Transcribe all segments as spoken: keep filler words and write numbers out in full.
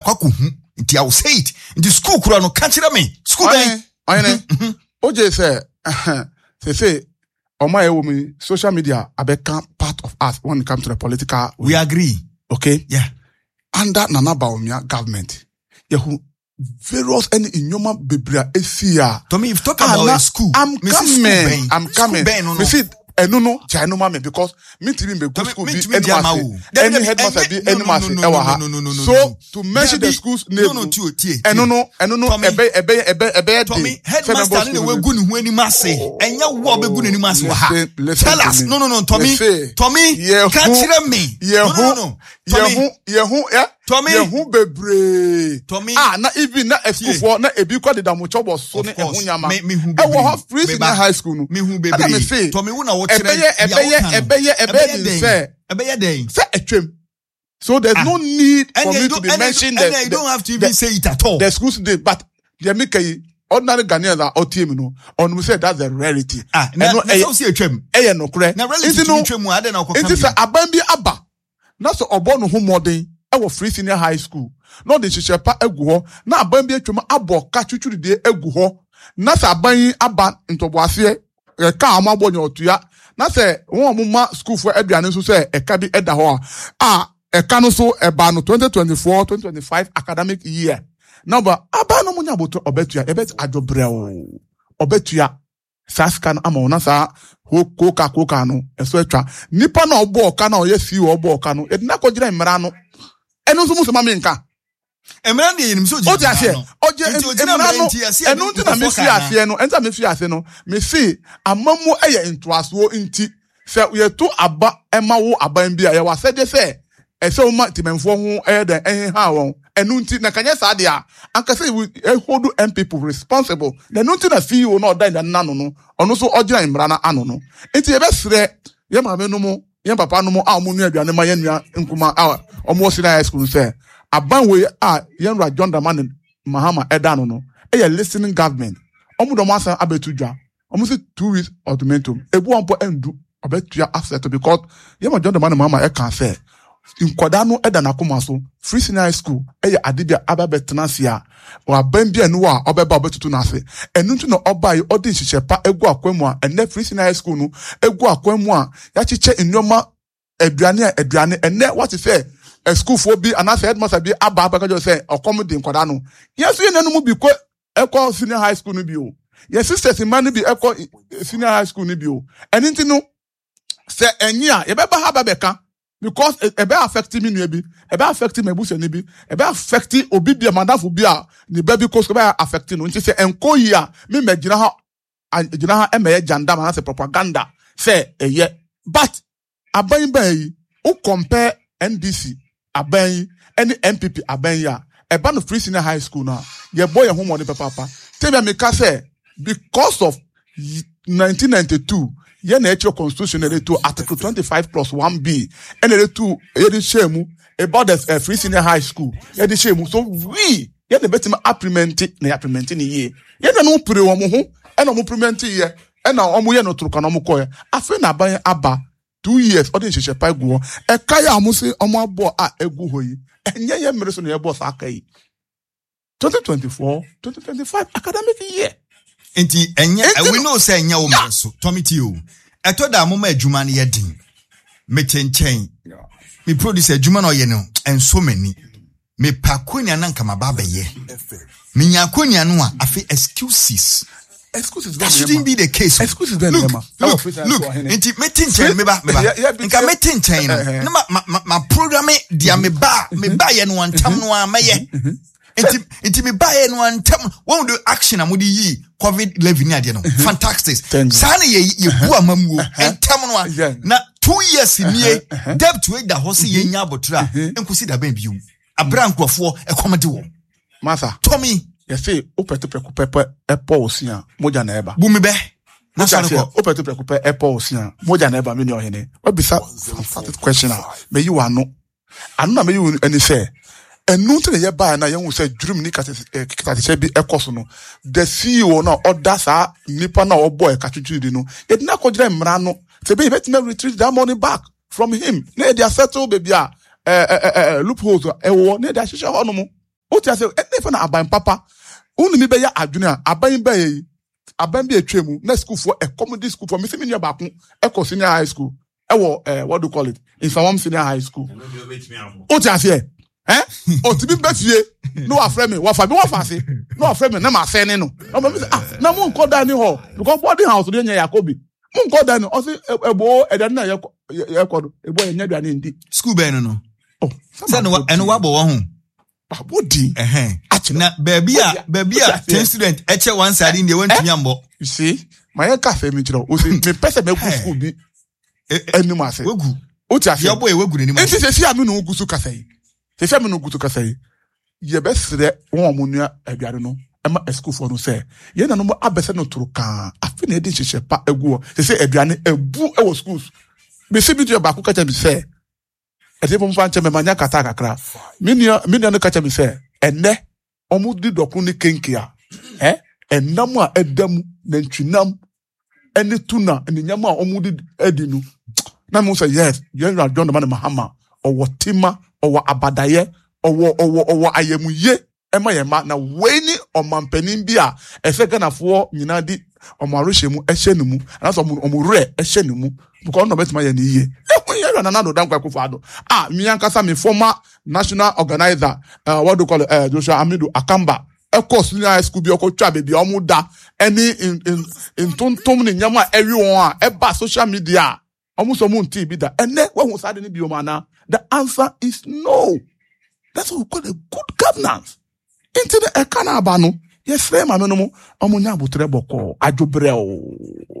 akwaku hu nti I will say it nti school kura no ka kire me school ben ayene oje say say say on my woman social media abeka part of us when it comes to the political we agree okay yeah under Nana Bawumia government yehu various any inyoma bebra esia to me if talk about a school I'm coming I'm coming me see enu no jai no mame because me tv be go school be any headmaster be any master e wa ha so to mention the schools name no no tie tie enu no enu no ebe ebe ebe ebe to me headmaster ne we gu ne hu ani mase enya wo obegu ne ani mase wa ha tell us no no no to me to me ka kire me no no no yehu yehu eh yehu bebre ah na even na school for na ebi kwa de da mo chobo so ne ehu nyama e wo ha free senior high school no me hu bebre to me wo na wo ebeye ebeye ebeye ebeye say ebeye den say etwem so there's no need for me to be mentioning that you don't have to even say it at all the schools day but the make ordinary Ghanaians are out team no on we say that's a reality ah na so see etwem eye no kure na reality etwem mu ade na okọ it is aban bi aba na so obo no ho modern e wo free senior high school no de hihye pa egu ho na aban bi etwem abo ka chuchuri de egu ho na sa aban aba ntoboase e ka amabo nyotua na se won mumma school for aduane so se e ka bi eda ho a e ka no so e ba no twenty twenty-four twenty twenty-five academic year now but aba no munya boto obetua e bet ajobre o obetua saska no ama ona sa ho koka koka no e so atwa nipa na obo ka na oye fi obo ka no e na ko gira mmara no eno so muso ma me nka emra de yin so ji oje ase oje emra no enu nti na me fi ase no enta me fi ase no me fi amamu eye ntoaso nti se ye to aba ema wo aban bia ye wasede se e se wo ma timenfo ho eye den eh ha won enu nti na kanya sa de a anka se e hold M people responsible na enu nti na C E O no dan na nano no ono so ogira emra na ano no nti ye be sre ye ma me no mo ye papa no mo a mo nu aduane ma ye nua nkuma a omo sina high school se aban we a yenra John Dramani Mahama edano no e ye listening government omu do masan abetu dwa omu se two weeks ultimatum ebu onpo endu obetu ya asset because yenra John Dramani Mahama e kan say inkwada no eda na koma so free senior high school e ye adibia ababetenasia wa ban bia no a obeba obetutu na ase enu ntu no oba yi odin hihyepa egu akwamu a ene free senior high school no egu akwamu a ya chiche enoma aduane a aduane ene what is say a school for be and I said must be aba aba just say accommodate nkwada no yes you nanu mu bi ko ekọ senior high school no bi o yes sisters man no bi ekọ senior high school no bi o eni no say enyi a ye be ba ha ba beka because e be affect me nu bi e be affect me buso ni bi e be affect obi bi mandafo bi a ni ba bi ko so be affect no nti say enko yi a me magina ha agina ha e me janda ma say propaganda say eye but aban ba yi o compare N D C aban any M P P aban ya e ba no free senior high school na ye boy ye homo ni papa tell me make say because of nineteen ninety-two ye na echo constitution e to article twenty-five plus one B and e to e di shemu about the uh, free senior high school e di shemu so we ye na betima implement na implement ni ye ye na no pere wo mo ho e na mo implement ye e na omo ye no truka na mo ko ye afi na aban aba two years odin hihye pa egu e kai amuse omo abo a egu ho yi enye ye mere so na ye boss akai twenty twenty-four twenty twenty-five academic year enti enye we know say enye wo mere so tomiti o eto da amoma adwuma na ye din me chenchen me producer adwuma na ye no enso mani me pakonia na nka mababa ye me nyakonia no a afi excuses excuses that shouldn't be the case. Excuses then, look, look, look, inti meeting chain me ba me ba. Inka meeting chain no. Ma ma ma program dia me ba me ba ye no antam no am ye. Inti inti me ba ye no antam. What do action amudi yi COVID eleven ade no. Fantastic. Sana ye ye bu amamuo antam no na two years nie debt we da ho se ye nya abotra enkusi da ban biu. Abra nkrofo e komede wo. Masa. Tommy yes say opeto prekupepe epo osia moja na eba bumi be na so ko opeto prekupe epo osia moja na eba me ni ohene obisa started question me you ano anu na me you any say enu tene ye ba na ye hu say drum ni kata kata bi ekoso no the C E O na order sa nipa na obo e katwitwiri no e na ko gire mra no se be bet na retrieve that money back from him na e dey settle baby a eh eh loopholes e wo na e dey hihye ho no mo o ti ase e fa na aban papa unu mi be ya adwene a aban ba yi aban bi etwemu na school for a comedy school for me se me nua baako e ko senior high school e wo eh what do you call it in some senior high school o ti ase eh o ti bi be fie no afre me wa fa bi wa fa se no afre me na ma se ne no no me ah na mo nko da ni ho because boarding house dey nya Yakobi mo nko da ni o se ebo e da na ye ye ko do ebo ye nya duane ndi school be no no oh say no eno wa bo wo ho babodi eh na baby a baby a ten student eche one side in the one to nyambo you see my cafe me kiro o say me person me go school bi enu ase wegu o ti afi your boy wegu ni ma enti se fi ami no gusu kasa yi se fi ami no gusu kasa yi ye be sere won omunua aduare no e ma school for no say ye na no abese no turu kan afi na edi hyehyɛ pa egu se se aduane ebu e wo schools be se bi to ba ko kacha bi say ete bom fa nche me manya kata kakra minia minia no kacha bi say enne omu di dokun ni kenkia eh enam a edam na ntwinam ene tuna ene nyama a omu di edinu na mo say yes ye na John man Mahama owo tima owo abadaye owo owo owo ayemuye ema yema na weni omampanin bia efe ganafo nyina di omarohemu ehyenumu na so omure ehyenumu because no betima ye ni ye ehun na na do dan kwaku fado ah mi ankasa me former national organizer uh, what do you call it uh, Joshua Amidu Akamba e course ni high school bi okotwa bebi omuda any in in in tontom ni nyama ewi won a e ba social media omuso mu nti bi da ene we hu sade ni bi o mana the answer is no. That's what we call a good governance. Into the ekana abano yes frame ameno mo omunya abutre boko ajobre o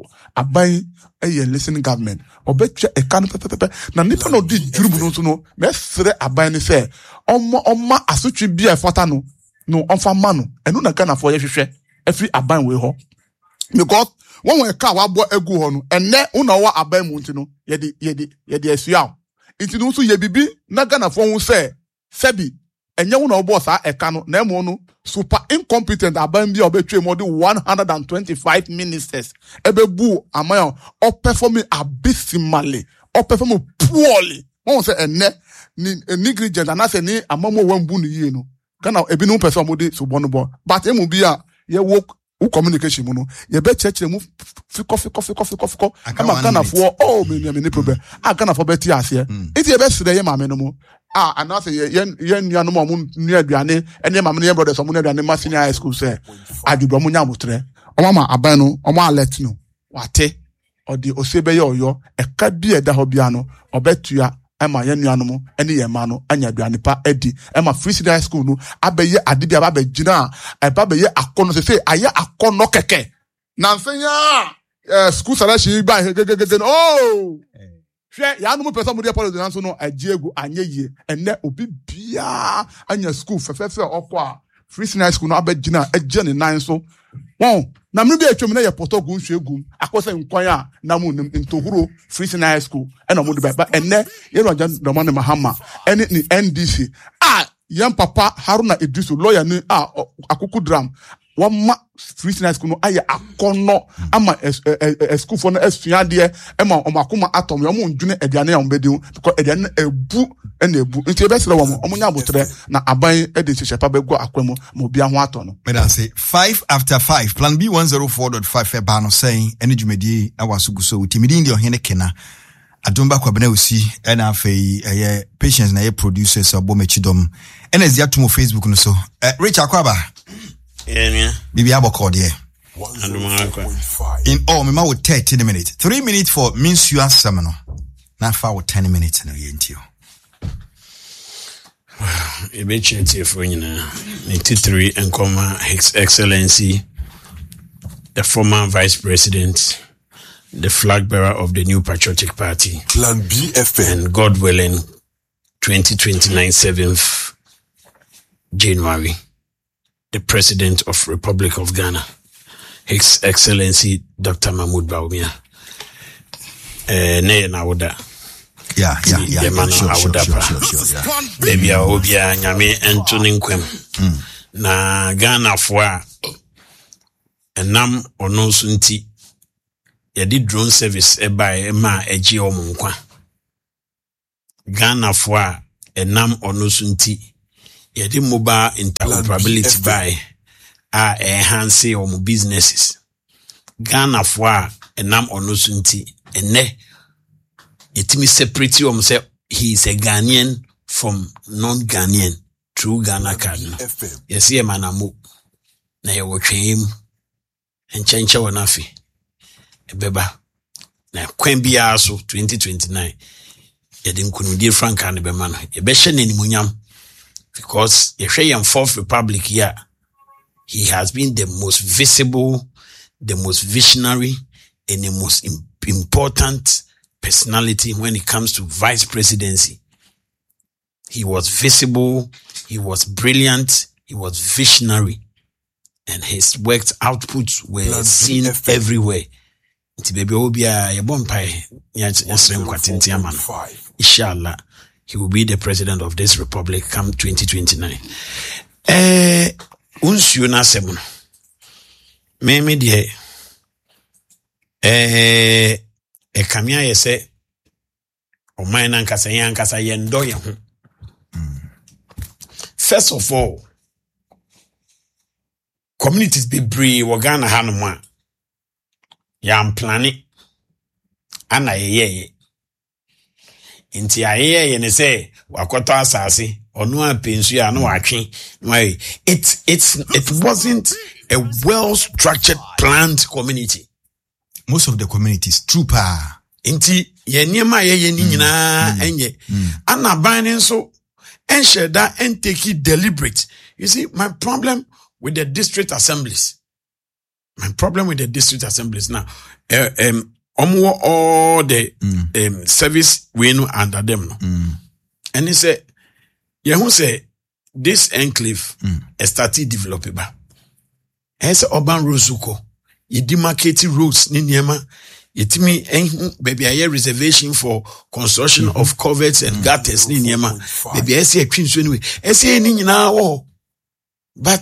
aban eye listening government obetwa ekana pepepe na nipa no di jurubu no so no me sere aban ni se omo oma asotwe bia efata no no onfa ma no enu na kana for ye hwehwe every aban we ho because when we ka wa bo egu ho no enne una wa aban mu nti no ye di ye di ye di asua nti no so ye bibi na kana for hu se sebi enye wo na obo sa eka no na emo no super incompetent aban bia obetwe mo de one hundred twenty-five ministers ebebu amayo o performing abysmally o perform poorly won say enne ni negligent and say ni amamo wambu ni yie no kana ebi no person mo de so bono bo but emu bia ye work u communication mu no ye be chechire mu fiko fiko fiko fiko fiko ama kana for oh me me ni problem a kana for beti ase iti ye be sire ye ma me no mu ah and I say yen yen nya no mo nu aduane ene ma me ne brothers mo nu aduane ma senior high school say adubo mo nya motre o ma aban no o ma alert no wate odi osebe ye oyo e ka bi e da ho bia no obetua ema ye nuanu mo ene ye ma no anya aduane pa edi ema free senior high school no abeye ade bia ba begina e ba beye akono se se aye akono keke na nsenya eh school salashi ba gegegege oh hwe ya no mo person mo dey policy nanso no agiegu anye yie enne obi bia anya school fefefe okwa free senior school no abegina agye ne nan so won na me bi atwem na ye potogu nhwegum akose nkwan a na mu ntohuro free senior school ena mo de ba enne ye no agya do man Mahama ene ni N D C ah yam papa Haruna Idrisu lawyer ni ah akuku dram wama free senior school no aye akono ama a school for no asua de ema omakoma atom yo mo ndwene aduane ya ombedi because aduane ebu ena ebu nti e be sere wo mo omunya abotre na aban e de hyehyɛ begu akwam mo bia ho ato no me dan say five after five plan B one oh four point five e ba no saying ene dwumadi na wasuguso utimidi ndi ohene kena adomba kwa bena usi ena afei eye patients na ye producers obo mechidom ena ezi atomo Facebook no so Rich Akwaba yeah bibi aboko de in all me ma with thirty minutes three minutes for means you are seminal na fa with ten minutes no yentio e be chenti for nyina ninety-three and comma His Excellency the former vice president, the flag bearer of the New Patriotic Party, Plan B F M, and God willing twenty twenty-nine seventh January, the President of Republic of Ghana, His Excellency Doctor Mahmoud Bawumia. Eh, ne na woda. Yeah, yeah, yeah. The man Sure, sure, woda sure, pa. sure, sure, yeah. Baby a obia nyame entuni nkwem. Na Ghana fo a enam ono so nti yedi drone service eba e ma eji omunkwa. Ghana fo a enam ono so nti Yeah, the mobile interoperability by uh enhance our businesses. Ghana for and nam ono sunti and ne it me separate you say he is a Ghanaian from non-Ghanaian through Ghana card. Yes, yeah, manamu na ye wo twem enchenche wonafi ebeba na kwen bia so twenty twenty-nine ye de nkunudie franka ne be ma no ye be hye nanimunyam because ye hwe yam fourth republic here he has been the most visible, the most visionary and the most im- important personality when it comes to vice presidency. He was visible, he was brilliant, he was visionary, and his work outputs were Land seen everywhere. Inshallah, he will be the president of this republic come twenty twenty-nine. Eh, unsu na semu. Me me de eh e kamia ye se o man na nkasa yan nkasa ye ndo ye ho. First of all, communities be brave wo Ghana ha no mo a ya planning ana ye ye inti aye ye ne say wakoto asase onu apensu ya no atwe why it it's it wasn't a well structured planned community. Most of the communities trooper inti ye niema ye ye ni nyina enye ana ban so enhye da and take it deliberate. You see, my problem with the district assemblies my problem with the district assemblies now uh, um Omo all the mm. um, service we know under them. No? Mm. And he said, yeah, who say this enclave mm. started developing. As urban rosuko, you demarcate roads, ninyama, it me baby I hear reservation for construction mm-hmm. of culverts and mm-hmm. gutters, ninyama. Baby I see a queen anyway. I say ninyana oh, but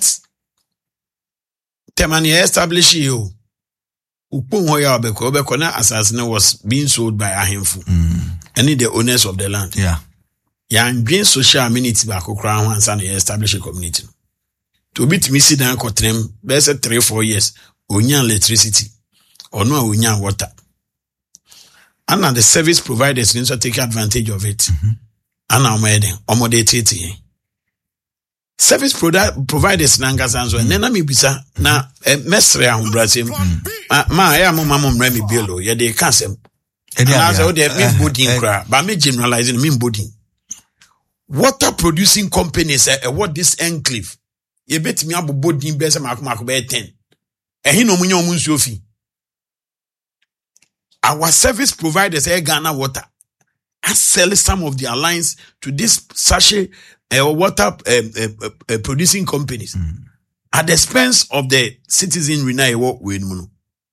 temani establish you. Upunhoya Obeko Obekona assassin was being sold by Ahimfu. Mm. Any the owners of the land. Yeah. Yan green social amenity back crown once and establish a community. To beat me sit down cotrem, best three, four years, unya electricity or no unya water. And now the service providers need to take advantage of it. Mm-hmm. And now made omodate service produ- providers nangasanzo mm. nena mi bisa na eh, mesre a humbrasim mm. ma ya mo mamom remi bielo ye de kasem na so de me bodin kra ba me generalizing me bodin water producing companies eh, eh what this enclave ye betimi abobodin be se makomako be ten eh no munya omunsu ofi our service providers eh Ghana Water I sell some of their lines to this sachet uh, water uh, uh, uh, producing companies mm. at the expense of the citizenry. Na ewo we no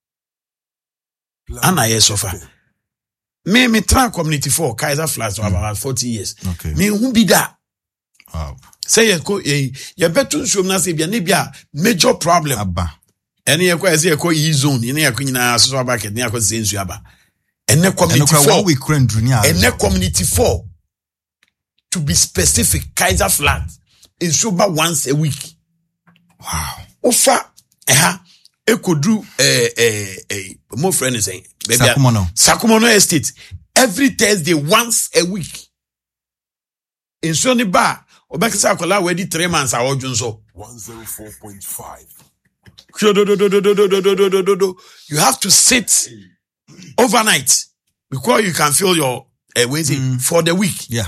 ana yes offer me me try community for Kaiser Flats for mm. about forty years. Okay. Me who be that? Wow. Say ye ko ye betu nsuom na say bia ne bia major problem aba ene ye ko say ye ko e zone ene ye ko nyina so aba ke ne ye ko sensu aba ene community for we ene community for to be specific Kaiser Flats is sober once a week. Wow. Ofa eh ekodru eh eh eh more friend is saying baby Sakumono Sakumono Estate every Thursday once a week. In Sony Bar obekisa akola we di three months awodun so one oh four point five. You have to sit overnight before you can feel your uh, waiting mm. for the week. Yeah.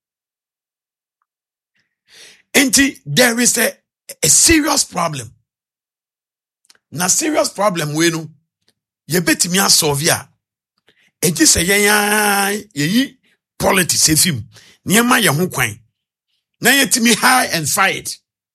And there is a, a serious problem. Na serious problem we no ye betimi asolve ya. Enti se yen ye politics efim. Niema ye ho kwan. Na yetimi high and fired.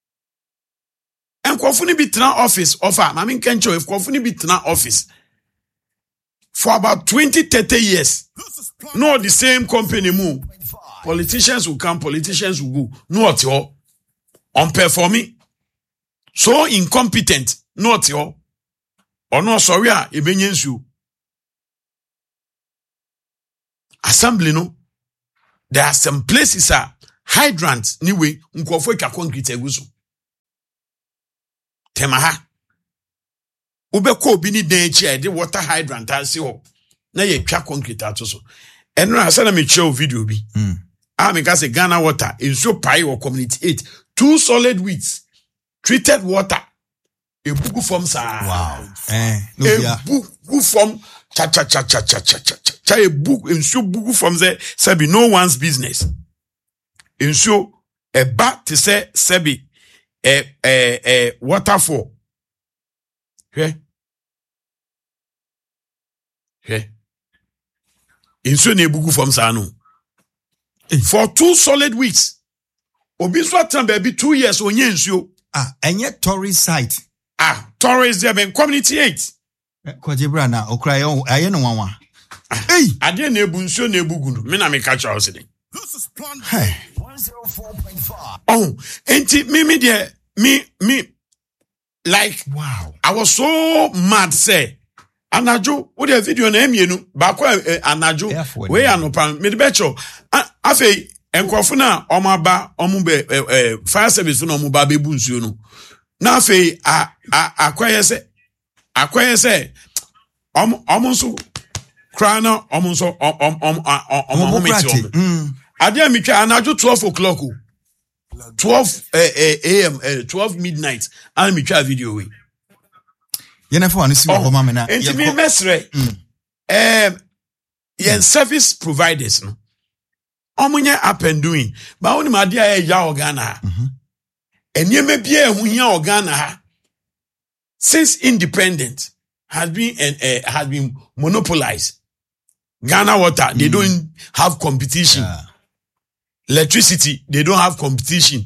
En kwofo ni bi tena office offer. Mami nkencho if kwofo ni bi tena office for about twenty, thirty years. No the same company move. Politicians will come, politicians will go. No at all. Unperforming. So incompetent. No at all. Or no sorry, ebenyensu. Assembly no. There are some places are hydrant niwe nkofo ka concrete eguso temaha ubeko obi ni den echi e de water hydrant ase ho na ye twa concrete ato so eno asa na me show video bi mm. ah me ka say Ghana water is so pai or community eight two solid weeds treated water e bugu from sa wow eh no bia e bugu from cha cha cha cha cha cha cha cha e bugu en so bugu from there sabi no one's business en so e ba to say sabi eh eh eh waterfall okay okay en so na e bugu from sa no for two solid weeks obi so atan baby two years onye nsuo ah enye tourist site ah tourist there ben community eight kwaje bra na okra ye aye no wanwa hey ade na ebu nsuo na ebugu no me na me catch house dey this is plan one oh four point five oh enti me me there me me like wow I was so mad say anajo wo the video na emienu ba kwa anajo we anopa me de becho afei enkrofo na omaba omube fire service na omuba bebu nsuo no na afei akwaye se akwaye se om omonso kra na omonso om om om meti om ade amitwa anajo twelve o'clock twelve a m twelve midnight and mitwa video we yena fo anu si wo mama na enti me mesre eh yen service providers no omunye up and doing ba woni ma dia ya organa mhm enieme bia ehu hia organa ha since independent has been and uh, has been monopolized. Ghana water they mm. don't have competition. Yeah. Electricity they don't have competition.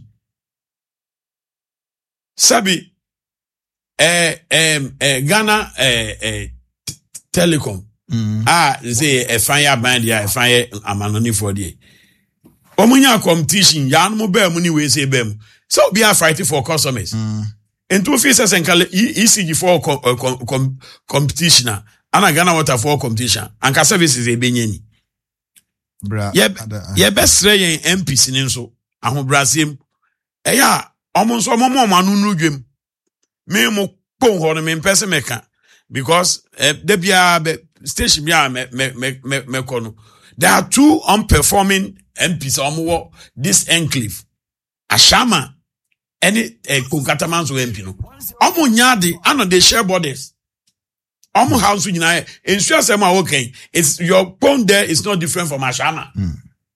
Sabi eh um eh, Ghana eh, eh t- telecom mm. ah say a fire band ya a fire amanoni for the omunya competition ya no be mu ni we say bem so be a fighting for customers mm. and two faces and E C G for com, com, com, competition and Ghana water for competition and ka services e benyani bra ye ye best ray M P C nso ahobrasem e ya omo nso omo mo anu nudwem me mo pon ho no me pese meka because uh, there be a station bia me me me me kono there are two unperforming M Ps omo this enclave Ashama any uh, Kunkatamanso M P no omo nyade and they share borders omo house nyina ensure say ma okay it's your pond there is not different from Ashama mm.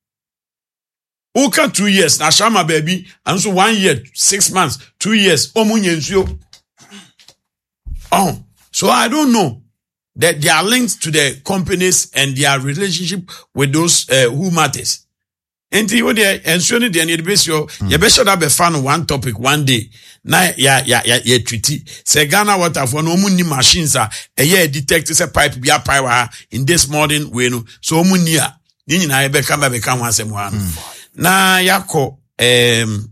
Oka two years Ashama baby and so one year six months two years omo nyensuo. Oh, so I don't know that they are linked to the companies and their relationship with those uh, who matters. And you there ensuring the need base your you be sure that be fan one topic one day. Na ya ya ya ya treaty. Say Ghana water for no money machines are a year detect say pipe be a pipe in this modern way no. So munia ni nyina e be come be come one sem one. Na yako um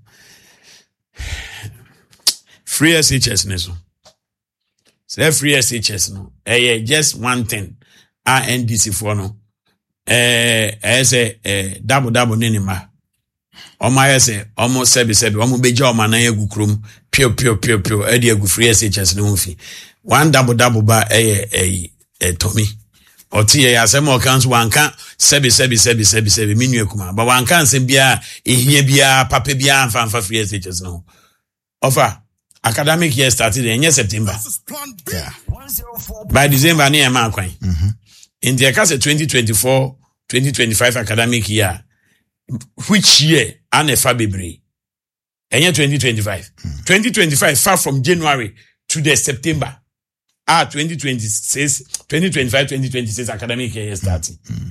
free S H S neso. Say free S H S no. Eh just one thing. A N D C for no. Eh eh say eh double double nenima. Omo say almost sebi sebi omo beja omo na egu krom pio pio pio pio e dey egu free S H S no mfi. One double double ba eh eh eh Tommy. Oti ye asem o kan so wanka sebi sebi sebi sebi sebi minu ekuma. Ba wanka nsem bia ehie bia papa bia amfa amfa free S H S no. Offer academic year started in September. Yeah. By December, near my coin. In the case of twenty twenty-four twenty twenty-five academic year, which year and a February? And year twenty twenty-five. Mm. twenty twenty-five, far from January to the September. Ah, twenty twenty-six, twenty twenty-five, twenty twenty-six academic year starting. Mm.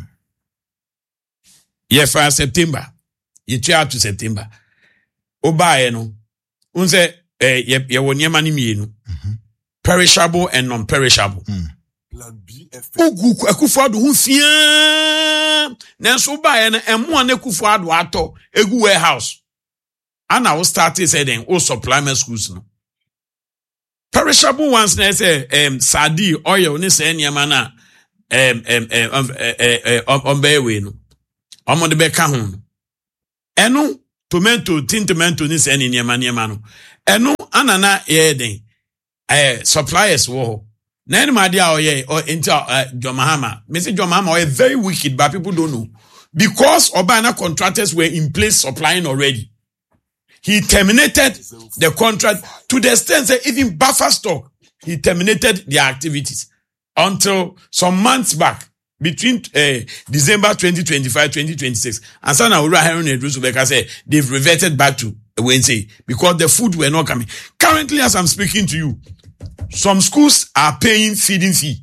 Year for September. You try to September. Oba, you know, unse. Eh, ye ye wonyema ni mienu. Mm-hmm. Perishable and non-perishable. Mm. Ugu Akufo-Addo hu fia. Nanso ba ye na emo na Akufo-Addo ato egu warehouse. Ana we start say then o supply me schools no. Perishable ones na say um sadi oil ni say nyama na um um um um um be we no. Omo de be ka ho. Eno tomato, tin tomato, ni se ni niema niema no. Eno anana ye den. Eh suppliers wo. Na any my dear or ye or into uh, John Mahama. Mister John Mahama are very wicked, but people don't know. Because Obana contractors were in place supplying already. He terminated the contract to the extent that even buffer stock, he terminated their activities until some months back, between uh, December twenty twenty-five, twenty twenty-six. And Sana Ura Heron and Rusubeka said they've reverted back to Wednesday because the food were not coming. Currently, as I'm speaking to you, some schools are paying feeding fee.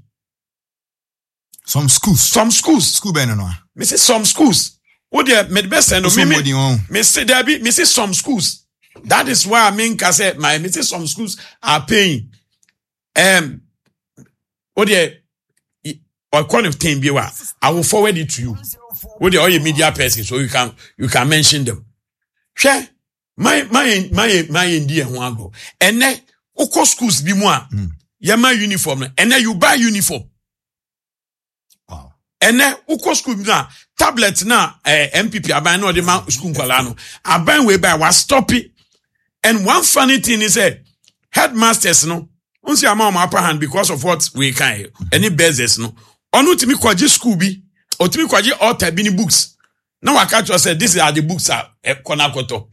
Some schools. Some schools. School ben no. Me say some schools. What they made best and me me say there be me say some schools. That is why I mean I say my me say some schools are paying. Um what they or kind of thing be what I will forward it to you. What they all your media person so you can you can mention them. Share my my my my India one go. And then oko schools be more. Ya my uniform and then you buy uniform. Wow. And then uko school na tablet na eh, M P P aban no de ma school kwala no aban we by was stop it. And one funny thing is eh headmasters no unsi ama on upper hand because of what we can any business no onu timi kwaje school bi o timi kwaje author bi ni books na waka to say this are the books are eh, kona koto.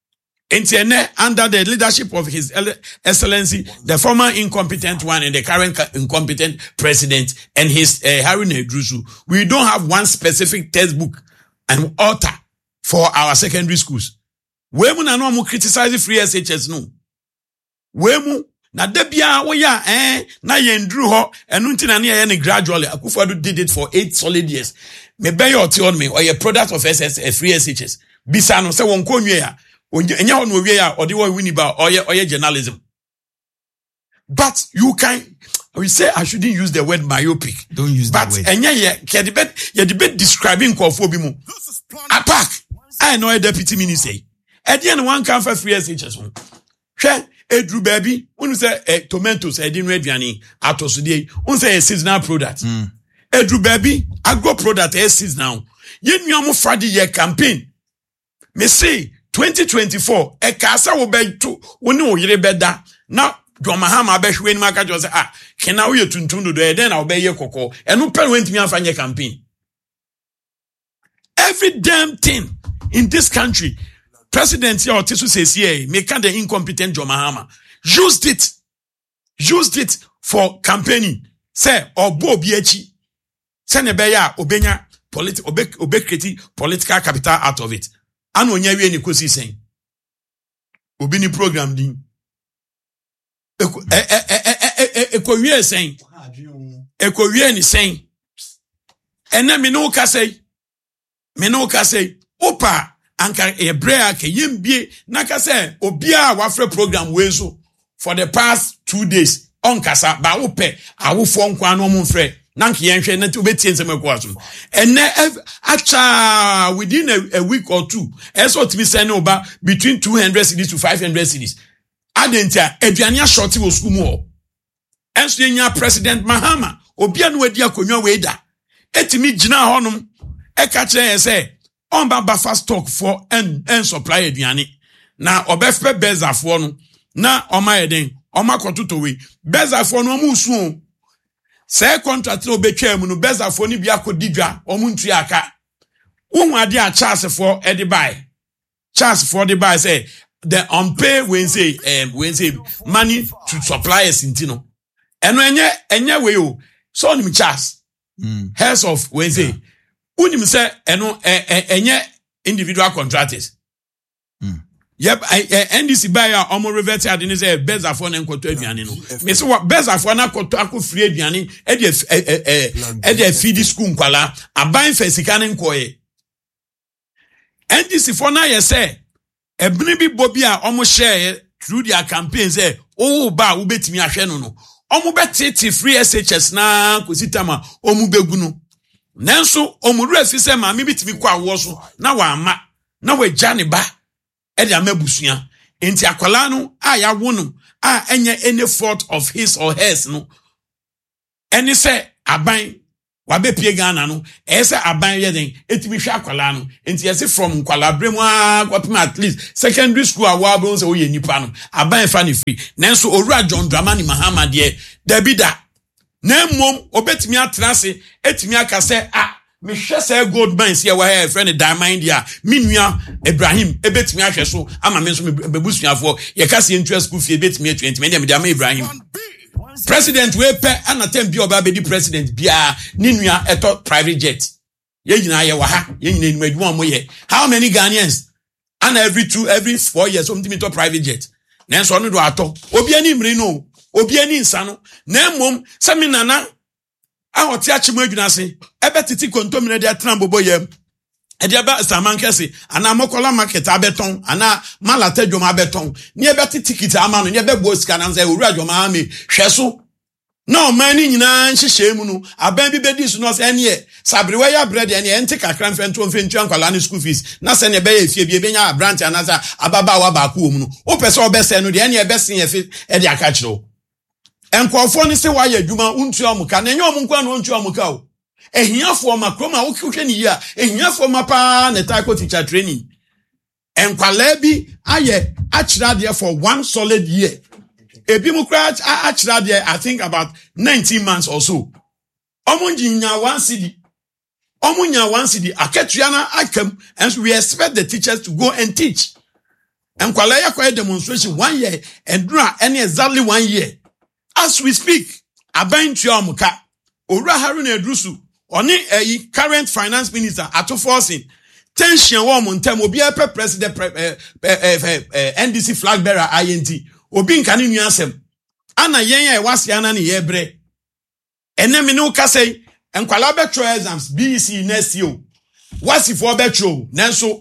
Under the leadership of His Excellency, the former incompetent one and the current incompetent president and his uh, Harun Edrusu, we don't have one specific textbook and author for our secondary schools. Wemu na no mu criticize free S H S no. Wemu na debia wo ya eh na yendru ho enu nti na ne ye gradually Akufo-Addo did it for eight solid years. Me be your on me or a product of S S free S H S. Bisa no se won konwe ya enya ho no wie ya odi wo wini ba or or journalism. But you can we say I shouldn't use the word myopic. Don't use but that word. But enya ye ke debate ye debate describing kwofo bi mu. Attack. I know a deputy minister. At the end one can for free S H S. Hwe edru baby, unu say eh, tomatoes e din aduane atoso dey. Unu say a seasonal product. Mm. Edru baby, agro product e seasonal. Ye nua mo frade ye campaign. Me say twenty twenty-four e kasa wo be to woni wo yire beda na John Mahama be hwe ni maka jo say ah kena wo ye tuntun do do e den na wo be ye kokko eno pen wentimi afanye campaign. Every damn thing in this country President here Otisu says here make the incompetent John Mahama used it used it for campaigning say obo bi echi say ne be ya obenya political obe obe create political capital out of it. Ano nya wie ni kosi sen obi ni program din eko e e e eko wie sen eko wie ni sen ena me no ka sei me no ka sei opa anka ebrea ke yembie na ka sei obi a wafre program we so for the past two days on kasa ba wo pe awofo nkwa no mo mfre nanki yenhwe na ti obetie nsem ekwaso ene acha within a, a week or two eso timi send over between two hundred cities to five hundred cities adentia aduane a short wo school mo enso yenya President Mahama obi anu adi akonwa we da etimi gina honom e ka kire say on ba buffer stock for and and supply aduane na obefpe bezafo no na oma eden oma kototo we bezafo no mu su say contract no betwa mu no bezafo ni bia kodidwa omuntu aka won ade a Charles for edi buy Charles for the buy say the unpaid Wednesday um Wednesday money to suppliers intino eno enye enye we o so nim Charles mm. heads of Wednesday yeah. Unim say eno enye individual contractors mm. Yep, N D C buy a omo revert ade ni say bezafo na nkoto aduane no. Me say what bezafo na koto akọ free aduane e de e e de feed school nkwala aban fa sika ne nkoye. N D C for na ye say ebni bi bobi a omo share through their campaign say oh ba wo betimi ahwe no no. Omo betete free S H S na kositama omo begu no. Nanso omo refi say ma me betimi kwa wo so na wa ama na wa gya ne ba e de amabusua enti akwala no a ya wo no a enye any fault of his or hers no eni say aban wabe pie Ghana no ese aban ye den etimi hwa akwala no enti yesi from kwala bremu a kwapem at least secondary school a wa be so ye nipa no aban fa ne free nanso Owura John Dramani Mahama de Dabida na mom obetimi atrase etimi aka se ah me hwe se gold mines here wa here friend diamond dia minua Ibrahim ebetimi ahwe so ama me so bebusuafo ye ka se interest school fee ebetimi twenty me dem dia Ibrahim President we pe anatem bi oba be di president bia ninua eto private jet ye nyina ye wa ha ye nyina enu adwuma mo ye how many Ghanaians and every two every four years so mtimi to private jet na so no do ato obi ani mri no obi ani nsa no na mom seminana ahoti achimo adwuna se ebe titi kontomine de atrambobo yem e de ba samankese ana mokola market abeton ana malata dwoma abeton ne ebe ticket ama no ne ebe bo sika na nze Owura dwoma ame hweso no mani nyina nhihye mu no aban bi bedi so no se ene sabrewa ya bread ene ente kakra mfento mfentu ankwala ne school fees na se ne be ya fie bi ebenya branch anasa ababa wa ba ko mu no o pese obese no de ene ebe sen ye fe e de aka kiro enkofo ne se wa ya adwuma untu amuka na enye omunkwa no untu amuka o ehiafo makroma wohwe ni ya ehiafo mapa ne taiko teacher training enkwala bi aye akira there for one solid year ebi mukra akira there I think about nineteen months or so omunjinya one cedi omunya one cedi aketuana akam and we expect the teachers to go and teach enkwala yakwa demonstration one year and any exactly one year as we speak aban tuamuka Owura Haruna Edrusu Oni a current finance minister ato forcing tension wo montem obi a president N D C flag bearer I N T obi nka ne nuasem ana yen ya wase ana ne yebre ene me no ka sei enkwala betro exams B E C next year wasi for betro nanso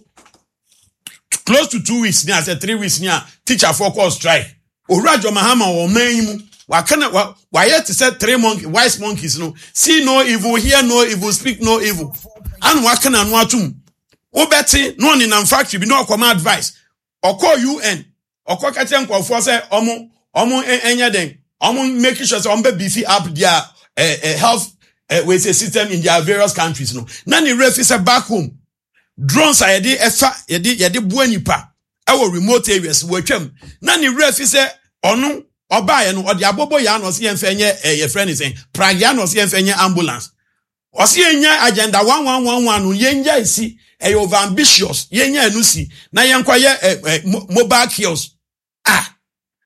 close to two weeks near say three weeks near teacher for call strike Owura John Mahama wo manyimu wakana wa why to say three monkey wise monkeys no see no evil hear no evil speak no evil and wakana no atum obeti no ni na factory bi no come advice okọ U N okọ kache nkofo say omo omo enya den omo make sure say ombe beefy up their uh, uh, health uh, we say system in their various countries no na ni refi say back home drones are yede efa yede yede boa nipa e wo remote areas wo twam na ni refi say onu oba ye no odi abobo ya no se yemfa nye ye friend is saying pragia no se yemfa nye ambulance o se yenya agenda one one one one no yenya isi e over ambitious yenya anusi na yenkwa ye mobile kiosks ah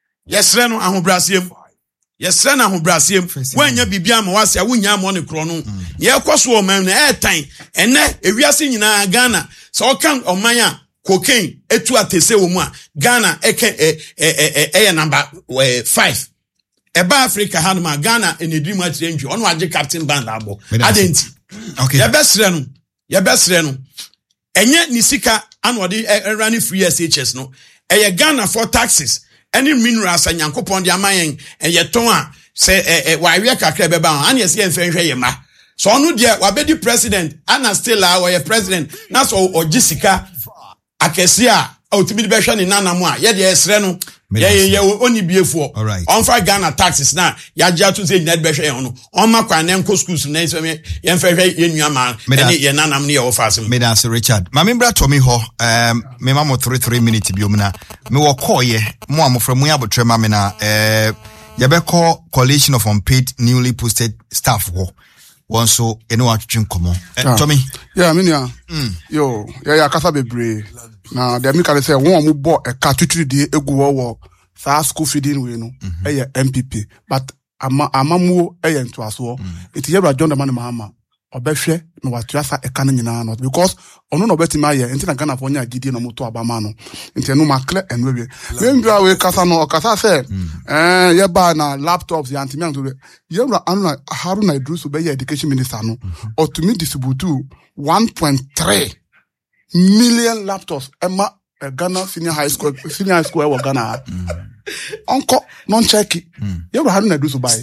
yesre no ahobrasiem yesre na ahobrasiem wanya bibia ma wase awunya mo ne kro no ye kwaso o man na etan ene ewiase nyina Ghana so kan oman a cocaine etu atese wo mu a Ghana eke eh eh eh number five eba Africa hanuma Ghana enedi mu atire nju ono age captain band abo adenti okay ye besre no ye besre no enye nisika anode running free S H S no eye Ghana for taxes any minerals anyankopon de amayen eye ton a se wa awie kakra beba an ye se enfenhwe ye ma so ono de wabedi president ana still a we president na so ogisika akesia otimi be hwe ni nanamu a ye de esre no ye ye oni biefo on fa Ghana taxes na ya ja to say net be hwe ye no on ma kwa nem ko schools na so me ye mfa hwe ye nua ma ene ye nanam ne ye wo fasem me dance Richard ma me bra to me ho um me ma mo three three minutes bi omna me wo call ye mo amofra mu abotre ma me na eh ye be call coalition of unpaid newly posted staff ho one so eno atwetwe nkomo Tommy yeah me nia yo yeah ya kasa bebre na dem ka say won mo bo e ka twetwe die egu wo wo sa school feeding we no e M P P but ama amamu e ye ntoaso it ye bra John Dramani Mahama obehwe no watuasa e kan nyina no because ono no betima ye nti na Ghana for nya gidie no moto abama no nti no makle enwe we we mbra we kasa no kasa say eh ye ba na laptops ya ntimi anto ye bra anu Haruna Edrusu be ye education minister no or to me distribute one point three million laptops ema Ghana senior high school senior high school e Ghana Uncle, non check it. You ever had to do so by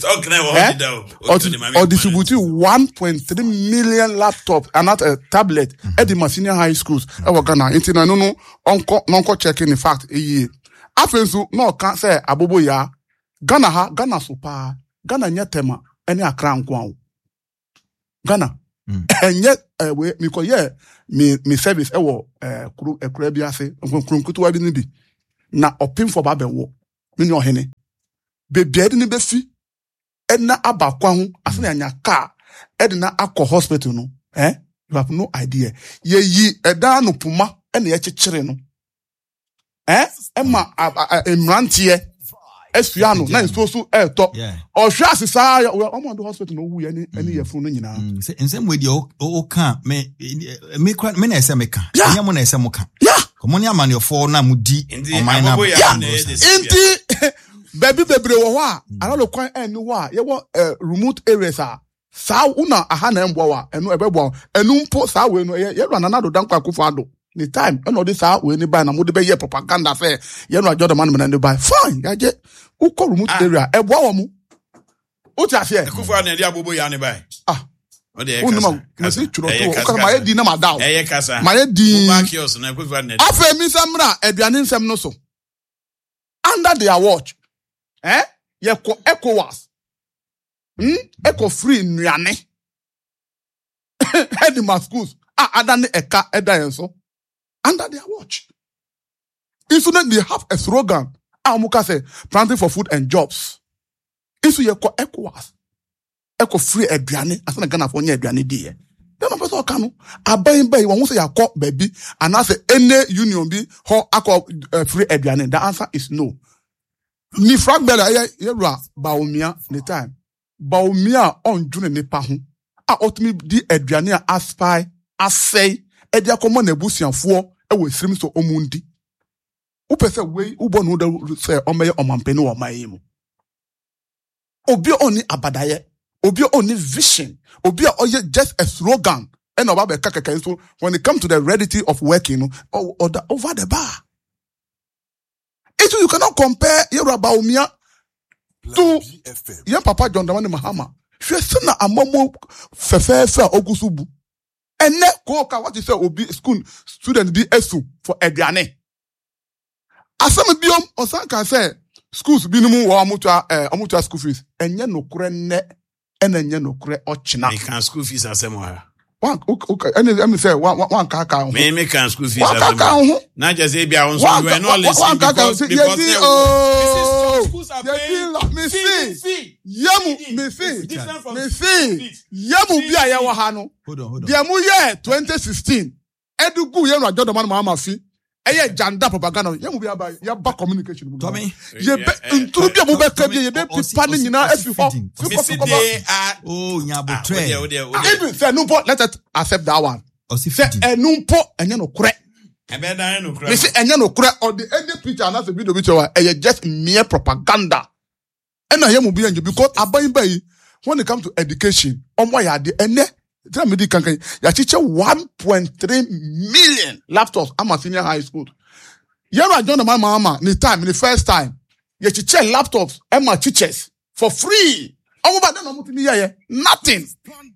or distribute one point three million laptops and not a tablet at the senior high schools. Ever Ghana, internet no no, uncle, non checking in fact a year. After so no can't say abobo ya Ghana ha Ghana super Ghana nyatema any a crown kwao. Ghana. And yet, uh, we, me, yeah, me, me service, eh, wo, eh, kuru, eh, kuru, biase, kuru, kutu, wa, binibi. Na, opim for babe, wo, mini ohene. Be, biedi ni befi, edna aba kwa hu, asine anya ka, edna akko hospital no, eh, you have no idea. Ye yi, edna no puma, ene ye chichire no. Eh, emma, emrantie, Espiano, na so so eh to. Or shas is I am the hospital no who any any your phone nyina. In same way the o can me me me na ese me kan. Nya mo na ese mo kan. Yeah. Komo ni amane for na mudi on my na. Inti baby bebre wo ho a ana lo kwan enu wo a ye wo remote areas a sa una aha na embo wa enu ebebo enu mpo sa we no ye ru anana do dan kwa kufo ado. The time, and all this out when you buy, and would be your propaganda fair. You know, I got the man and they buy. Fine, I get who call remote area. A woman. What I say? Kufa and Diabo Yanibai. Ah, what the hell? My dinner, my down. My D. Marcus and I could run it. After Miss Amra, a Bianin Samnoso. Under their watch. Eh? Yeko ECOWAS. Hmm? Eco free Nyane. Head in my schools. Ah, Adani Eka Edayenso. Under their watch. Instead, they have a slogan. Amuka say, planting for food and jobs. Instead, you call ECOWAS. Eco free Edriani. As an Ghana for Edriani dear. Then I'm also canu. I buy him by one say you call baby. And I say any union be how I call free Edriani. The answer is no. Ni frag bella ye yera baumia the time. Baumia on June ne pahu. A ultimate di Edriani aspire asay. Edia komo na ebusianfo e wo sirim so omundi wo pese we wo bonu da se omeye omampeni wo maye mu obi oni abadaye obi oni vision obi oye just a slogan and oba be kakaka so when it comes to the reality of working or, or the, over the bar it you cannot compare Yoruba Umia to your papa John Dramani Mahama hwe se na amomo fefefe ogusubu. And ne koka what you say obi school student be esu for Ediane. Asam biom osan kan say schools bi numu wo amutua eh amutua school fees enye nokure ne ena enye nokure ochina. Me kan school fees asem wa. One okay ene me say one one ka ka ho. Me me kan school fees asem. Na just say bia won so you are not listening because because they oh schools are paying me see yamu me see me see yamu bia ye wa ha no. Hold on, hold on. Dia mu ye twenty sixteen. Edugu ye no ajodo man mama fi. Eye janda propaganda. Ye mu bia ba ya ba communication. Tommy. Ye be nturu bia mu be ka bia ye be pipa ni nyina afi ho. Oh, nyabo tre. Even say no po let us accept that one. Say enu po enye no kure. Ebe da no kure. Me say enye no kure or the any picture na say video picture wa eye just mere propaganda. E na ye mu bia nje because aban ba yi when it comes to education, omo ya de ene tell me di kankan ya chiche one point three million laptops ama senior high school. You know John the man mama ni time the first time. Ya chiche laptops ama teachers for free. Omo ba na mo timi ya nothing.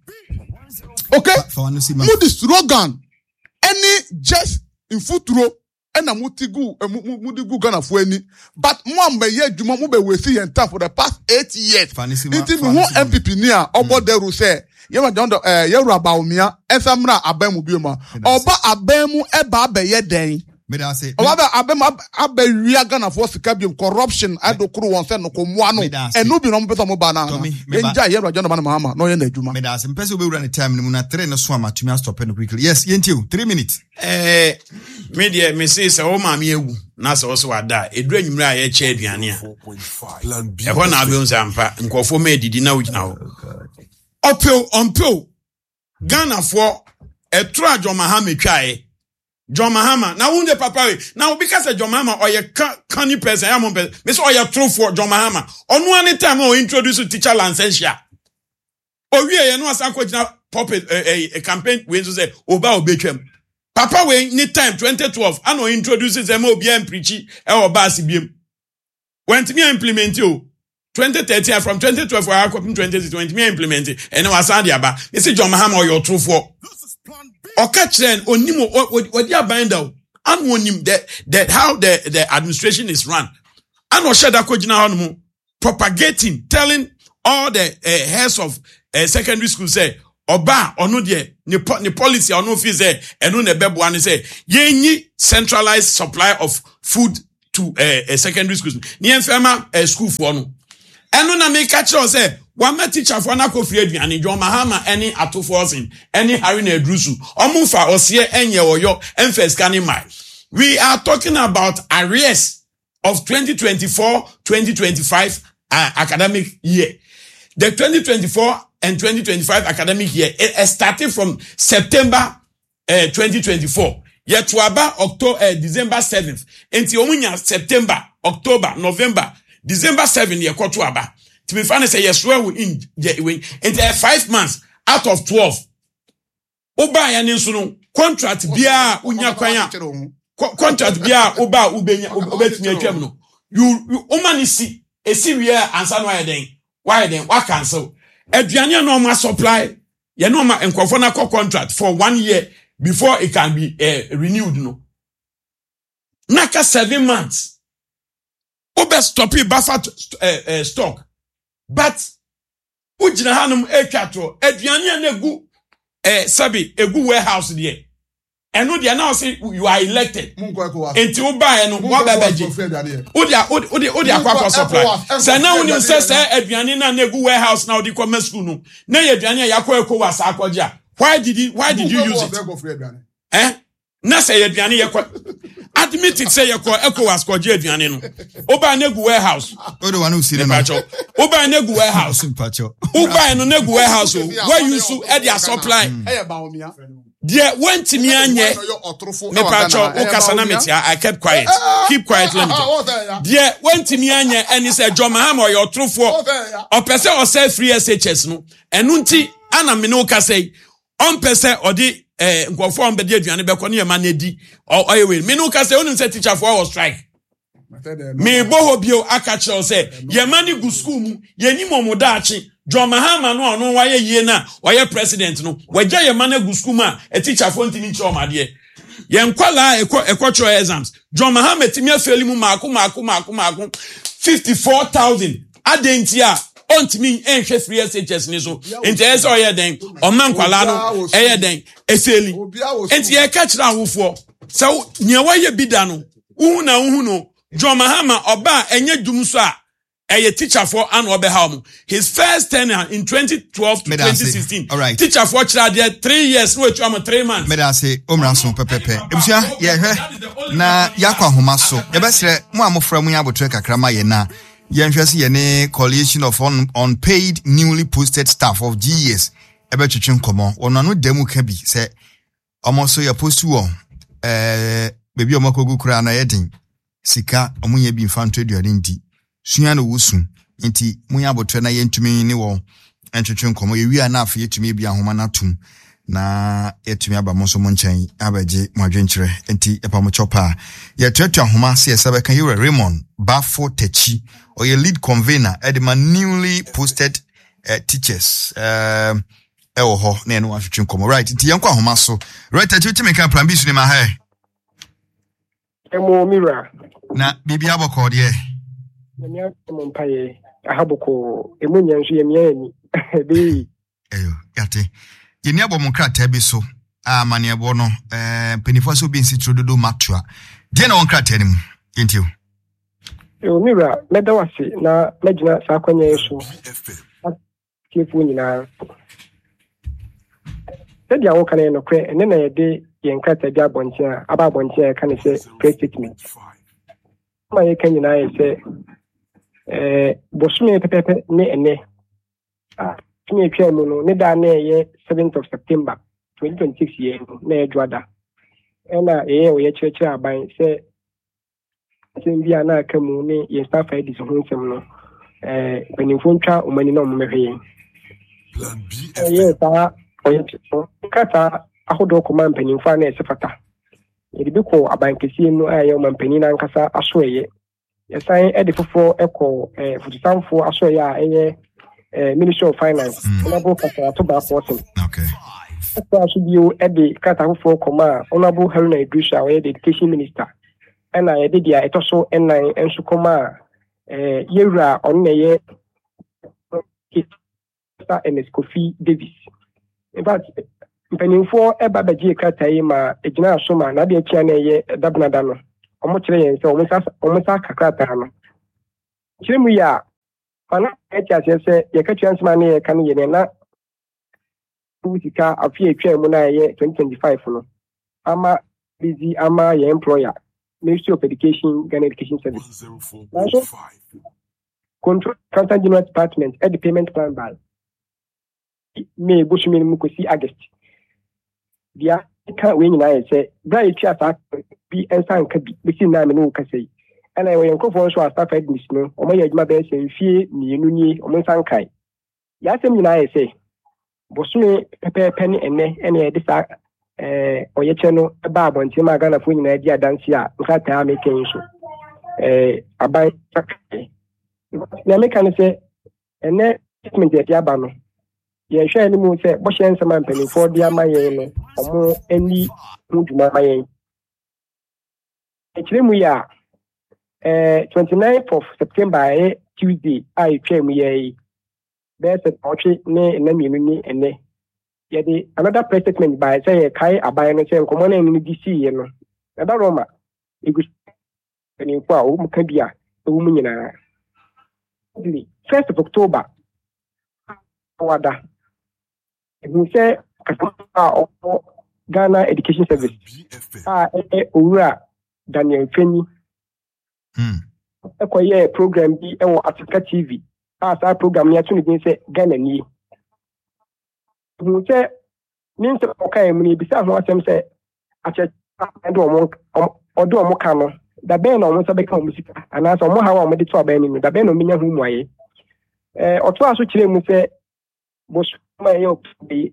Okay? Mudi slogan any just in futuro ena mutigu mudigu Ghana for any but mo am be ye dwuma mo be we see yen for the past eight years. It me won M P P near obo deru say ye ma don eh ye Yoruba Umia ensamra abamu bi ma oba abamu eba be ye den me da say oba abamu aba ria Ghana for sika bi corruption adokuru won say no ko mo ano enu bi no mo pesa mo ba na enja ye Yoruba John man Mahama no ye na adwuma me da say mpese obe wura ne time ni mu na three no so amatumi stop no quickly. Yes yentiu three minutes. Eh me dey me say say o ma me ewu na say o so wada edura nyimre a ye che aduane a e ho na be unsampa nkofo ma edidi na ugina ho opel onpel Ghana for e tra John Mahama twae John Mahama na wunde papa we na obi ka say John Mahama oye canny person ya mo person me say oye true for John Mahama onu any time o introduce teacher license o wie ye no asan ko gina puppet a campaign we so say oba obetwam papa we ni time twenty twelve and o introduce them obi am preachi e oba asibiem went me implement you twenty thirteen from twenty twelve for our twenty twenty me implement and no asan dia ba me say John Mahama oye true for Okachlen onimo odi abanda and onim that that how the the administration is run and o sheda ko gina hono propagating telling all the uh, heads of uh, secondary school say oba onu de ne ne policy onu fi say enu ne bebo an say yenyi centralized supply of food to uh, uh, secondary schools ni enfema uh, school for no enu na make catch us say one ma teacher for na kofri aduane John Mahama any atoforcing any Harry na Edrusu omunfa osie enye oyo emfa scanning my we are talking about arrears of twenty twenty-four twenty twenty-five uh, academic year. The twenty twenty-four and twenty twenty-five academic year it, it started from September uh, twenty twenty-four. Yet to about October, uh, December seventh. Until omunya September, October, November, December seventh, ye kwa to aba. To be funny, say yes, swear we in into five months out of twelve. Oba ya ninsuno contract biya unya kwanya. Contract biya oba ubenya obetumi atwam no. You you omanisi esi wie ansa no ayeden. Why then what cancel? Aduane no ma supply. Ye no ma enkofo na contract for one year before it can be uh, renewed no. Naka seven months. Obe stop it buffer uh, uh, stock. But ujina hanum ekwato aduane na egu eh sabi egu warehouse there. Eno dia now say you are elected. Enti wo ba eno wo ba baje. Odia odia odia kwakwa supply. Say now when you say say aduane na na egu warehouse now di come school no. Na ye aduane yakwa ECOWAS akwaja. Why did you why did you use it? Eh? Na say aduane yakwa admit it say yakwa ECOWAS kwaja aduane no. Oba na egu warehouse. O the one who see no. Oba na egu warehouse. Oba eno na egu warehouse where you so e dia supply. Eh ba omia. Dear went to me anye me pacho ukasana metia I kept quiet. Keep quiet let me talk. Dear went to me anye and he said John Mahama your true for or person or say free S H S no enunti ana me no ka say on person or the eh nkofo on be de aduane be ko ne ma na di or oyewe me no ka say onu say teacher for was strike. Me boho bio akache say ye mani gu school mu ye ni momodaachi John Mahama no ono waye yie na waye president no wagya ye man agu school ma a teacher for ntimi nchi omade ye nkwala ekọ ekọtro exams John Mahama timi afeli mu maako maako maako maako fifty-four thousand adentia ontimi enhwe free S H S ni so enti ese oye den o man kwala no eye den efeli enti ye ka kira ahofo se nya waye bida no uhu na uhu no John Mahama oba enye dum so a a teacher for an Oberhaum. His first tenure in twenty twelve to twenty sixteen. All right. Teacher for there three years, no trauma three months. Me da say omranso pepepe. Ebusia ye hwe na yakwa homa so. Ye besre mo amofra mu yabotre kakrama ye na. Ye nhwese ye ne coalition of un, unpaid newly posted staff of G E S. Ebe twetwe nkomo. Ono no demu ka bi say omo so ye post wo eh bebi omo kogu kura na yedin. Sika omunye bi mfanto aduane ndi. Sunya no wusu nti munya botre na yentumi ni wo entwetwe nkomo ye wi ana afa yetumi bia homa na tum na yetumi aba mo so mo nchen abaje mo adwenkyere nti epa mo chopa ye twetwe homa se yesaba kan ye Raymond Bafo Techi or ye lead convener at the newly posted uh, teachers um uh, ewo ho na eno atwetwe nkomo right nti yenkwa homa so right at you make plan bi su ni ma ha emo mira na bibia bokọ de Nyanya mpaye ahaboko emunya nso yemia ni be eyo yate yeni abo monkrata bi so amane ebo no eh penifo so bi nsitro dodo matua de na wonkrata ni mu yentio e mira meda wase na magina sa kwanya yeso kefu nyina sedi awo kana no kwe ene na yede yenkrata bi abontia aba abontia kana se press statement ma ye kan nyina ye se eh bosme pepepe ne ene ah tumi twa mu no ne da na ye seventh of September twenty twenty-six ye na ye dwada ena ye o ye chirechire aban se tin bia na aka mu ne ye staff I dis ho nsem no eh benifo ntwa omani na omehwe plan B ye ta o ye kata ahodo koma mpanimfa na esefata ye bi ko aban kesi no aye o mampani na nkasa asoye yesan edifofo eko eh futisanfo asoye a eye eh Ministry of Finance honorable kata to ba person okay so asubio edi kata fofo koma honorable Haruna Idrisa o the education minister and I did ya etoso enan enso koma eh yewura on na ye Ernest Kofi Davis in fact mpanimfo eba bagie kratai ma ejina asoma na de tia na ye dabnada no omo kire yen se omo sa omo sa kakrata no kire mu ya ana etia se se ye ka chance ma na ye kan ye na utika afie twa mu na ye twenty twenty-five no ama busy ama ye employer Ministry of Education Ghana Education Service also control Accountant General Department at the payment plan by May Bushmin Mukosi August. The can't win I say, very chat be and San Kabi, between nine and Okase. And I will go for a staff at this no, or my my best and fear me, Nuni, or Monsankai. Yasem I say, Bosme, Pepe, Penny, and any this eh oye cheno aba bonti ma Ghana fo nyina dia danse a nka taa meken so eh aban na meka ne se ene statement e dia ba no ye hwe ni mu se bo hye nsema mpani fo dia mayen no omo ani muduma mayen e kire mu ya eh twenty-ninth of September eh Tuesday ai twa mu ye be se otwe ne na mienu ni ene yedi another press statement by say kai abai no say nkomo na ni D C ye no na da Roma igu ni kwa o mu ka bia o mu nyina first of October wada we say o Ghana Education Service ah e owura Daniel Feni hmm e koye program bi e wo Africa T V ah sa program ya tuni bin say Ghana ni who say means okay muni bisa ho asem say ache ando omo odo omo ka no da ben no omo so be ka omo sika ana so omo ha wa omo de to aba ni da ben no minya hu mu aye eh oto aso kire mu say bos ma ye obi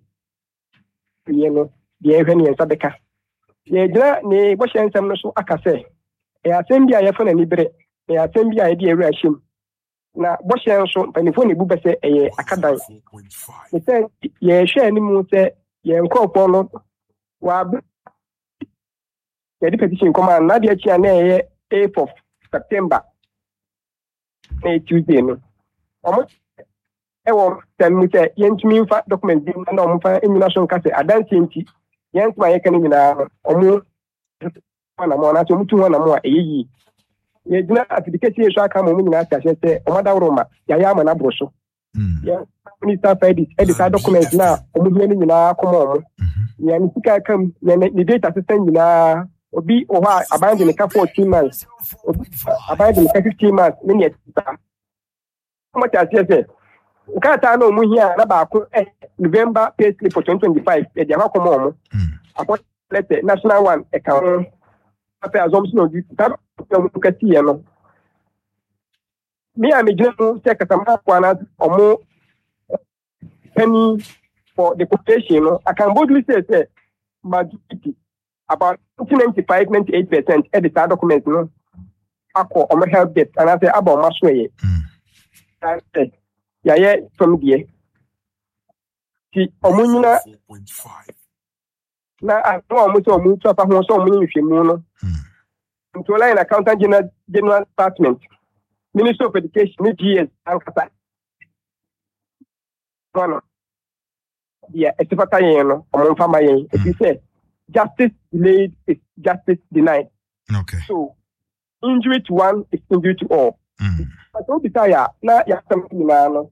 ye no ye hwe ni ensa be ka ye gira ni bo hye nsem no so aka say e asem bi a ye fa na ni bere e asem bi a ye de ewura hyem na bo hye nso panifo ne bu be say eye akadan e say ye hwe ni mu say ye nkofo no wa ye di petition command na de achi na ye eighth of September na Tuesday no omo e wo tell say ye ntumi mfa document bi na omo fa enyina so nka say adanse nti ye ntuma ye kan nyina omo na mo na so mutu ho na mo eyi ye dina application so aka mo nyina ata say omo da wroma ya ya ma na broso yeah minister Fredis edit document na omo hia ni nyina akoma omo ya ni sika kam ni data system nyina obi o ha abandon ka fourteen months abandon ka fifteen months ni ne ta omo ta say nka ta na omo hia na ba ko eh November payslip for twenty twenty-five e dia akoma omo akọ letter national one e ka on ape assumption of that omo ka ti ye no me am just say katama kwana omo penny for the quotation no I can boldly say say majority about ninety-five to ninety-eight percent at the document no akọ omo help debt and I say about maso ye and say ya ye from there ti omo nyina na ato omo so omo twa fa ho so omo nhwemu no nto line accountant general general department Minister of Education, G S, and Kata. One, yeah, it's a fatayeno, or Monfamayan. If you say justice delayed is justice denied. Okay. So, injury to one is injury to all. Mm. But don't be tired. Now, you have something, man.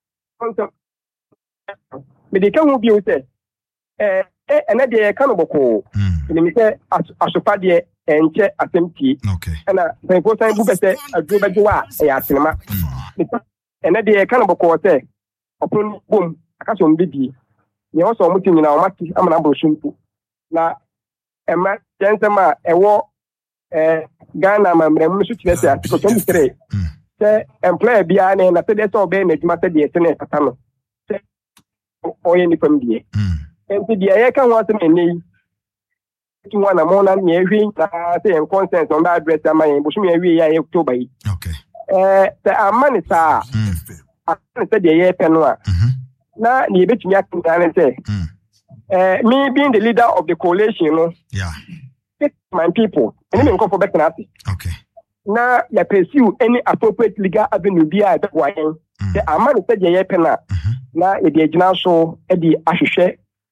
Medical will be with it. Eh, and that they can't go. Let me say, as a party. Enche attempt okay and uh when go time bu say aduba duwa e atinama and dey kind of ko say opun boom akaso mbidi ye wo so mutin na o mati amana broshimpu na ema jensema ewo eh Ghana mamrem so kire say article twenty-three say employer bia na na say so be na djuma say dey tene pata no say o ye ni fam die enti die ye kan wa say nei one among them, you say, consent on that address. I'm going to be here October. Okay. Eh, the money, sir. I said, the year penwa. Now, you bet me, I say, eh, me being the leader of the coalition, you know, yeah, my people, and even go for back and okay. Now, you pursue any appropriate legal avenue via the way. The amount said, the year penna. Now, it is now so, Eddie Ashishe.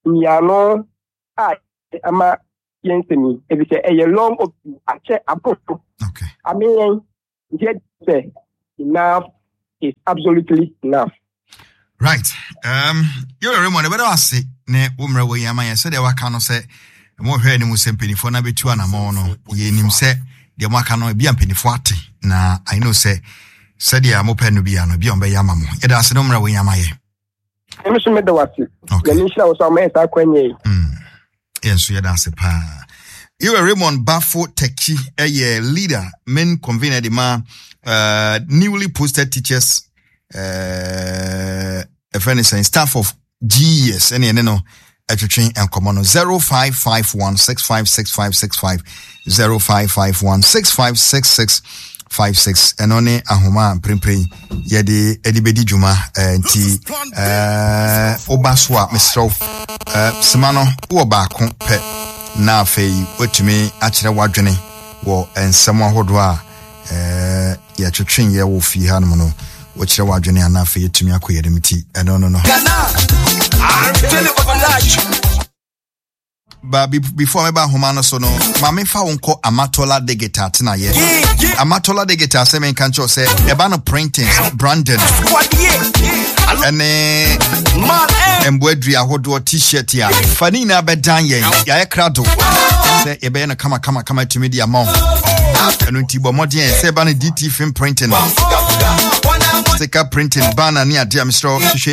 Miano, I am a Yensemi, if it's a long of a check a book. Okay. I mean, yet say enough is absolutely enough. Right. Um, you're a remember, but I say, ne, Umra, we am. I said, I cannot say, more heard him with some penny for nabi two and a mono. Ye him say, the Makano be a penny forty. Na, I know, say, said, ya mo pen be an beyond by Yamamu. It has no more way am I. I'm sure the was it. Okay. The Nisha was our man, Hmm. Yes, we that's a pa. You are Raymond Bafo Techi, a leader, men convener the ma, uh, newly posted teachers, uh, a friend is saying staff of G E S, any, and no, at your train and common zero five five one six five six five six five zero five five one six five six six five six and only ahoma prempre yedi edibedi juma nti eh obaswa mesro eh semano wo ba ko pe na afei otumi akire wadwene wo ensem ahodo a eh ya twetwen ye wo fi ha no no wo kire wadwene ana afei etumi akoyedemti eno no no But before me ba homa no so no ma me fa wonko Amatola Digital tena ye Amatola Digital say men kan cho say e ba no printing branding ene embroidery ahodo t-shirt ya fani na bedan ye ya e krado say e be no kama kama kama to media amount eno ti bo modern say ba no D T film printing sticker printing banner ni ade am stro